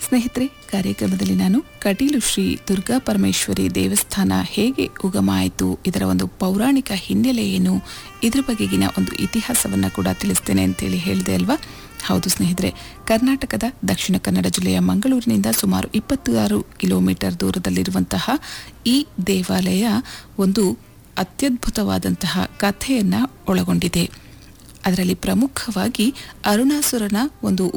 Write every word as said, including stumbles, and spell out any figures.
ಸ್ನೇಹಿತರೆ, ಕಾರ್ಯಕ್ರಮದಲ್ಲಿ ನಾನು ಕಟೀಲು ಶ್ರೀ ದುರ್ಗಾ ಪರಮೇಶ್ವರಿ ದೇವಸ್ಥಾನ ಹೇಗೆ ಉಗಮ ಆಯಿತು, ಇದರ ಒಂದು ಪೌರಾಣಿಕ ಹಿನ್ನೆಲೆ ಏನು, ಇದ್ರ ಬಗೆಗಿನ ಒಂದು ಇತಿಹಾಸವನ್ನು ಕೂಡ ತಿಳಿಸ್ತೇನೆ ಅಂತೇಳಿ ಹೇಳಿದೆ ಅಲ್ವಾ. ಹೌದು ಸ್ನೇಹಿತರೆ, ಕರ್ನಾಟಕದ ದಕ್ಷಿಣ ಕನ್ನಡ ಜಿಲ್ಲೆಯ ಮಂಗಳೂರಿನಿಂದ ಸುಮಾರು ಇಪ್ಪತ್ತಾರು ಕಿಲೋಮೀಟರ್ ದೂರದಲ್ಲಿರುವಂತಹ ಈ ದೇವಾಲಯ ಒಂದು ಅತ್ಯದ್ಭುತವಾದಂತಹ ಕಥೆಯನ್ನು ಒಳಗೊಂಡಿದೆ. ಅದರಲ್ಲಿ ಪ್ರಮುಖವಾಗಿ ಅರುಣಾಸುರನ ಒಂದು